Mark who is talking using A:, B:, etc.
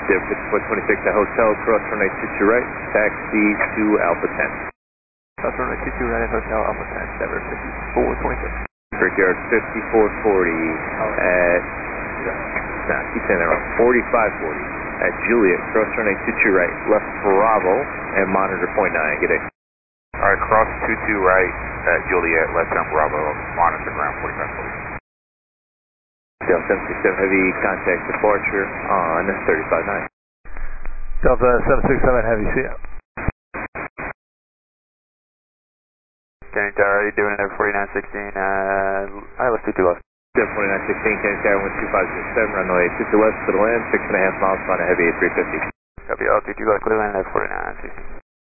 A: Dev 5426 at Hotel, cross runway 22 right, taxi to Alpha 10.
B: Cross runway 22 right at Hotel, Alpha 10, Denver 5426.
A: Brickyard 5440 at, keep saying that wrong, 4540 at Juliet, cross runway 22 right, left Bravo, and monitor point 9, get it.
C: Alright, cross 22 right at Juliet, left turn Bravo, monitor ground 4540.
A: Delta 767 Heavy, contact departure on 35-9.
B: Delta 767 Heavy, see ya.
C: Kenny Tower, are you doing it at 4916? Alright, let's do 2 left.
A: Delta 4916, Kenny Tower 12507, runway 22 left, to the land, 6.5 miles on a Heavy A350.
C: Copy, I'll do 2 left, clear land at 4916.